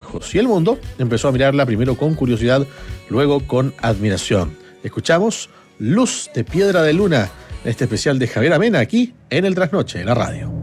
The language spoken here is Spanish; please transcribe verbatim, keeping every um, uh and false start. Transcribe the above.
lejos. Y el mundo empezó a mirarla primero con curiosidad, luego con admiración. Escuchamos Luz de Piedra de Luna, este especial de Javier Amena aquí en el Trasnoche, en la radio.